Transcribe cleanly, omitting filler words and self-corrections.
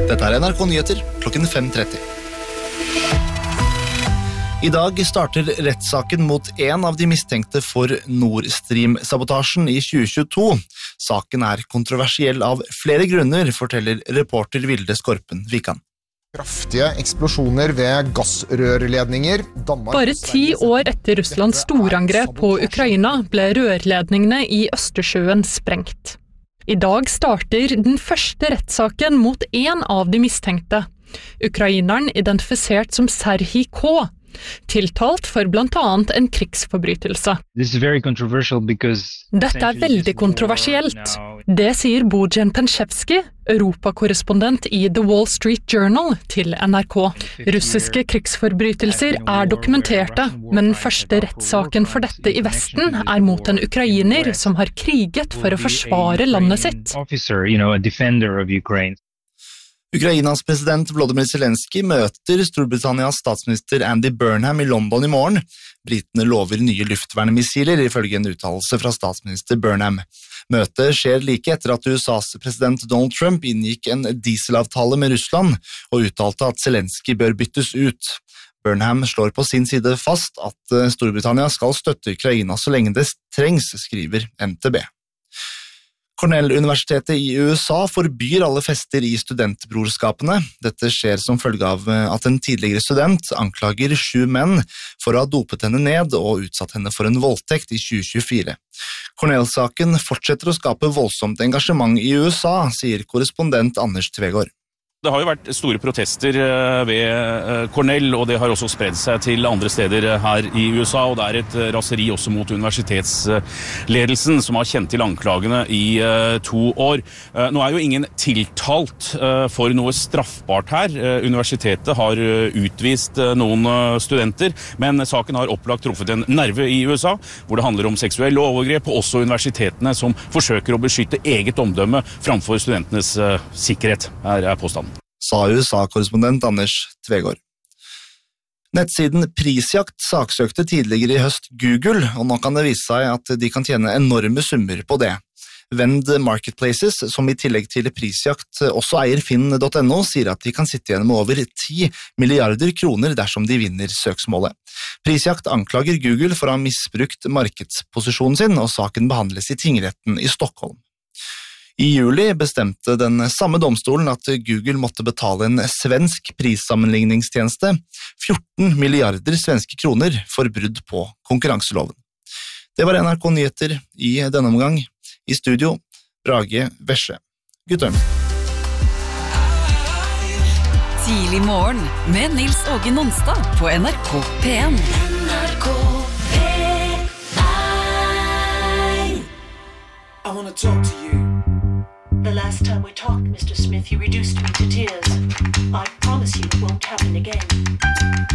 Dette NRK Nyheter, klokken 5:30. I dag starter rettssaken mot en av de mistenkte for Nord Stream-sabotasjen i 2022. Saken kontroversiell av flere grunner, forteller reporter Vilde Skorpen Vikan. Kraftige eksplosjoner ved gassrørledninger. Bare 10 år etter Russlands storangrep på Ukraina ble rørledningene i Østersjøen sprengt. I dag starter den første rettssaken mot en av de mistenkte. Ukraineren identifisert som Serhij K., tiltalt for blant annet en krigsforbrytelse. Dette veldig kontroversielt. Det sier Bojan Penchevsky, europakorrespondent i The Wall Street Journal, til NRK. Russiske krigsforbrytelser dokumenterte, men den første rettssaken for dette i Vesten mot en ukrainer som har kriget for å forsvare landet sitt. Ukrainas president Volodymyr Zelensky møter Storbritannias statsminister Andy Burnham i London i morgen. Britene lover nye luftvernmissiler, ifølge en uttalelse fra statsminister Burnham. Møtet skjer like etter at USAs president Donald Trump inngikk en dieselavtale med Russland og uttalte at Zelensky bør byttes ut. Burnham slår på sin side fast at Storbritannia skal støtte Ukraina så lenge det trengs, skriver NTB. Cornell-universitetet i USA forbyr alle fester i studentbrorskapene. Dette skjer som følge av at en tidligere student anklager 7 menn for å ha dopet henne ned og utsatt henne for en voldtekt i 2024. Cornell-saken fortsetter å skape voldsomt engasjement i USA, sier korrespondent Anders Tvegård. Det har jo vært store protester ved Cornell, og det har også spredd seg til andre steder her i USA, og det et raseri også mot universitetsledelsen, som har kjent til anklagene i 2 år. Nå jo ingen tiltalt for noe straffbart her. Universitetet har utvist noen studenter, men saken har opplagt truffet en nerve i USA, hvor det handler om seksuelle overgrep, og også universitetene som forsøker å beskytte eget omdømme framfor studentenes sikkerhet. Her påstanden. Sa USA-korrespondent Anders Tvegård. Nettsiden Prisjakt saksøkte tidligere i høst Google, og nå kan det vise seg at de kan tjene enorme summer på det. Vend Marketplaces, som i tillegg til Prisjakt også eier Finn.no, sier at de kan sitte igjen med over 10 milliarder kroner dersom de vinner søksmålet. Prisjakt anklager Google for å ha misbrukt markedsposisjonen sin, og saken behandles i tingretten i Stockholm. I juli bestemte den samme domstolen at Google måtte betale en svensk prissammenligningstjeneste 14 milliarder svenske kroner for brudd på konkurranseloven. Det var NRK Nyheter i denne omgang. I studio, Brage Vesje. Guttorm. Tidlig morgen med Nils Åge Nonstad på NRK P1. I want to talk to you. The last time we talked, Mr. Smith, you reduced me to tears. I promise you it won't happen again.